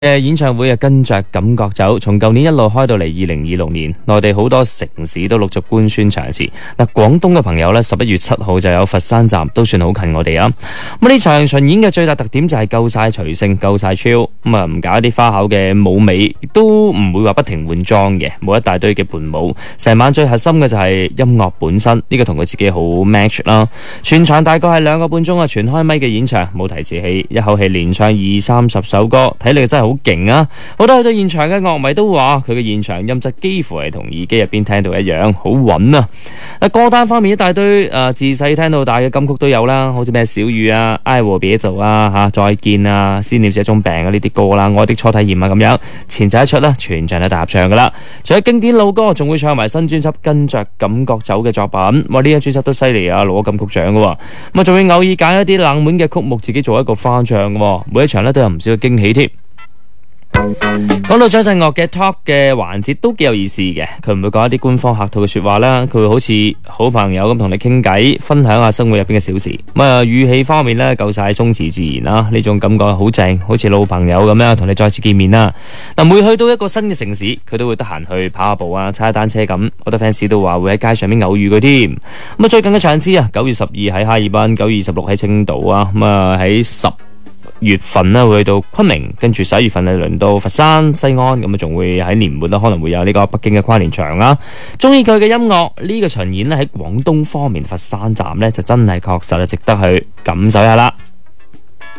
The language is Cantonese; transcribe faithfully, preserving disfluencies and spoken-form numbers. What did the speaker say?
嘅演唱會啊，跟着感覺走，從舊年一路開到嚟二零二六年，內地好多城市都陸續官宣場次。嗱，廣東嘅朋友呢，十一月七號就有佛山站，都算好近我哋啊。咁呢場巡演嘅最大特點就係夠晒隨性，夠晒 chill，咁啊唔搞一啲花巧嘅舞美，亦都唔會話不停換裝嘅，冇一大堆嘅伴舞。成晚最核心嘅就係音樂本身，呢個同佢自己好 match 啦。全場大概係兩個半鐘啊，全開咪嘅演唱，冇提字器，一口氣連唱二三十首歌，睇嚟真係好勁啊！好多去到現場嘅樂迷都話佢嘅現場音質幾乎係同耳機入邊聽到一樣，好穩啊！嗱，歌單方面一大堆誒、呃，自細聽到大嘅金曲都有啦，好似咩小雨啊、愛和別走啊、吓再見啊、思念是一種病啊呢啲歌啦，愛的初體驗啊咁樣，前仔一出啦，全場都大合唱噶啦。除咗經典老歌，仲會唱埋新專輯跟着感覺走嘅作品。哇，呢張專輯都犀利啊，攞金曲獎噶。咁啊，仲會偶爾揀一啲冷門嘅曲目，自己做一個翻唱噶。每一場咧都有唔少嘅驚喜添。講到張震岳嘅 talk 嘅環節都幾有意思嘅，佢唔會講一啲官方客套嘅說話啦，佢會好似好朋友咁同你傾偈，分享下生活入邊嘅小事。咁啊，語氣方面呢，夠晒鬆弛自然啦，呢種感覺好正，好似老朋友咁樣同你再次見面啦。嗱，每去到一個新嘅城市，佢都會得閒去跑下步啊，踩下單車咁。好多 fans 都話會喺街上面偶遇佢添。咁啊，最近嘅場次啊，九月十二喺哈爾濱，九月二十六喺青島啊，咁啊喺十月份呢會去到昆明，跟住十一月份呢輪到佛山、西安，咁啊仲會喺年末啦，可能會有呢個北京嘅跨年場啦。中意佢嘅音樂，呢個巡演呢喺廣東方面佛山站呢就真係確實係值得去感受一下啦。